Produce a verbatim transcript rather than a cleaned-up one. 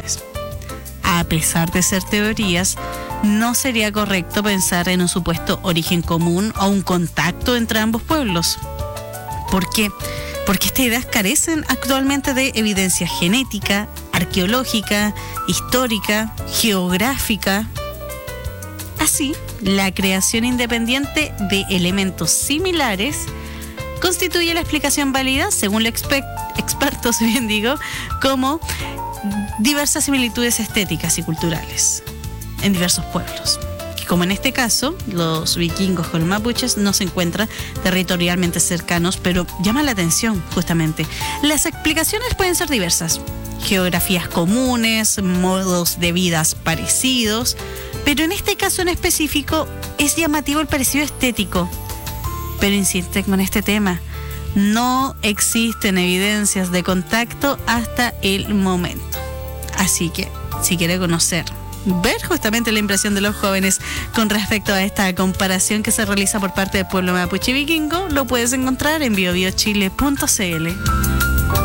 civilizaciones. A pesar de ser teorías, no sería correcto pensar en un supuesto origen común o un contacto entre ambos pueblos. ¿Por qué? Porque estas ideas carecen actualmente de evidencia genética, arqueológica, histórica, geográfica. Así, la creación independiente de elementos similares constituye la explicación válida, según los exper- expertos, bien digo, como diversas similitudes estéticas y culturales en diversos pueblos. Que como en este caso, los vikingos con los mapuches no se encuentran territorialmente cercanos, pero llama la atención justamente. Las explicaciones pueden ser diversas. Geografías comunes, modos de vidas parecidos, pero en este caso en específico es llamativo el parecido estético. Pero insisten con este tema, no existen evidencias de contacto hasta el momento. Así que, si quiere conocer, ver justamente la impresión de los jóvenes con respecto a esta comparación que se realiza por parte del pueblo mapuche vikingo, lo puedes encontrar en bio bio chile punto c l.